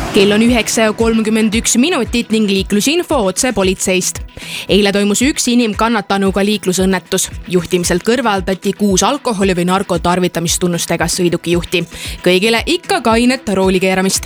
Kell on 9:31 ning liiklusinfo otse politseist. Eile toimus üks inimkannatanuga liiklusõnnetus. Juhtimiselt kõrvaldati 6 alkoholi või narkotarvitamistunnustega sõidukijuhti. Kõigile ikka kainet rooli keeramist.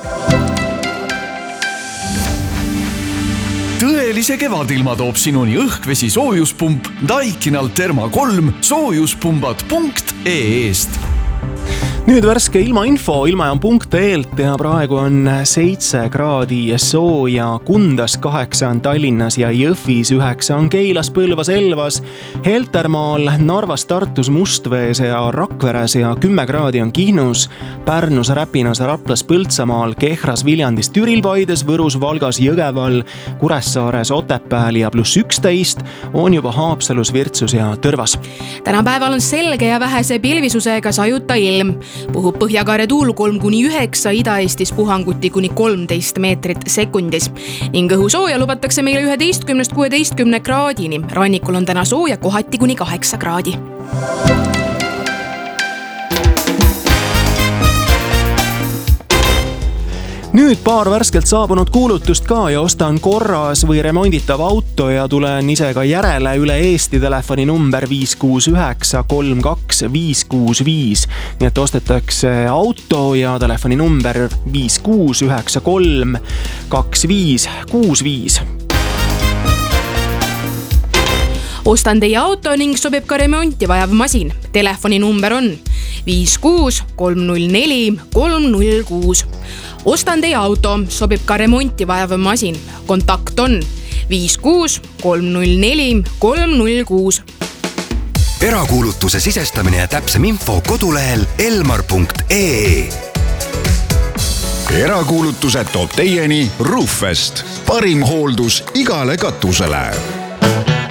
Tõelise kevadilma toob sinuni õhkvesi soojuspump Daikinal Therma 3 soojuspumbad.ee-st. Nüüd värske ilmainfo ilmajaam.ee-lt ja praegu on 7 kraadi sooja Kundas, 8 on Tallinnas ja Jõhvis, 9 on Keilas, Põlvas, Elvas, Heltermaal, Narvas, Tartus, Mustvees ja Rakveres ja 10 kraadi on Kihnus, Pärnus, Räpinas, Raplas, Põltsamaal, Kehras, Viljandis, Türil, Paides, Võrus, Valgas, Jõgeval, Kuressaares, Otepääl ja +11 on juba Haapsalus, Virtsus ja Tõrvas. Tänapäeval on selge ja vähese pilvisusega sajuta ilm. Puhub põhjakaare tuul 3-9, Ida-Eestis puhanguti kuni 13 meetrit sekundis. Ning õhusooja lubatakse meile 11-16 kraadini. Rannikul on täna sooja kohati kuni 8 kraadi. Nüüd paar värskelt saabunud kuulutust ka ja ostan korras või remonditav auto ja tulen ise ka järele üle Eesti telefoni number 569 32 565. Nii et ostetakse auto ja telefoni number 5693 2565. Ostan teie auto ning sobib ka remonti vajav masin. Telefoni number on 56 304 306. Ostan teie auto, sobib ka remonti vajav masin. Kontakt on 56 304 306. Erakuulutuse sisestamine ja täpsem info kodulehel elmar.ee. Erakuulutused toob teieni Roofest. Parim hooldus igale katusele.